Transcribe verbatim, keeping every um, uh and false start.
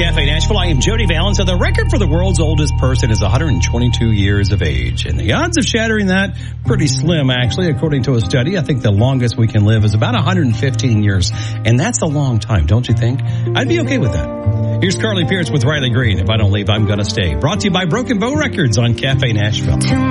Cafe Nashville. I am Jody Valens. So the record for the world's oldest person is one hundred twenty-two years of age. And the odds of shattering that, pretty slim, actually, according to a study. I think the longest we can live is about one hundred fifteen years. And that's a long time, don't you think? I'd be okay with that. Here's Carly Pierce with Riley Green. If I don't leave, I'm going to stay. Brought to you by Broken Bow Records on Cafe Nashville.